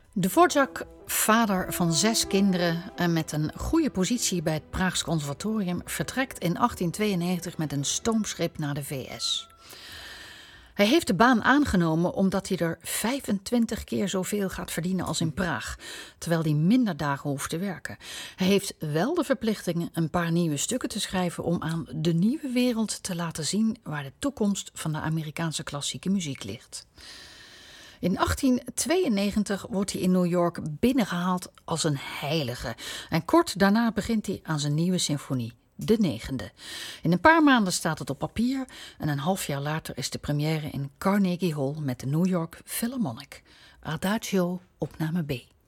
Dvořák, vader van 6 kinderen en met een goede positie bij het Praags Conservatorium, vertrekt in 1892 met een stoomschip naar de VS. Hij heeft de baan aangenomen omdat hij er 25 keer zoveel gaat verdienen als in Praag, terwijl hij minder dagen hoeft te werken. Hij heeft wel de verplichting een paar nieuwe stukken te schrijven om aan de nieuwe wereld te laten zien waar de toekomst van de Amerikaanse klassieke muziek ligt. In 1892 wordt hij in New York binnengehaald als een heilige en kort daarna begint hij aan zijn nieuwe symfonie, de 9e. In een paar maanden staat het op papier en een half jaar later is de première in Carnegie Hall met de New York Philharmonic. Adagio, opname B.